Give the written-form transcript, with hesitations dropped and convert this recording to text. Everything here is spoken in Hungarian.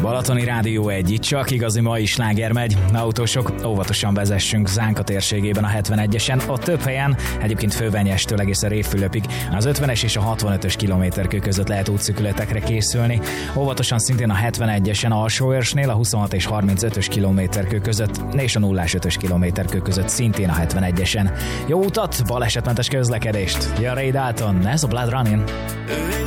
Balatoni Rádió 1, itt csak igazi mai sláger megy. Autósok, óvatosan vezessünk Zánka térségében a 71-esen, ott több helyen, egyébként Fővenyestől egészen Révfülöpig, az 50-es és a 65-ös kilométerkő között lehet útszűkületekre készülni. Óvatosan szintén a 71-esen Alsóörsnél, a 26 és 35-ös kilométerkő között, és a 0-5-ös kilométerkő között szintén a 71-esen. Jó utat, balesetmentes közlekedést! Jön Ray Dalton, ez a Blood Running.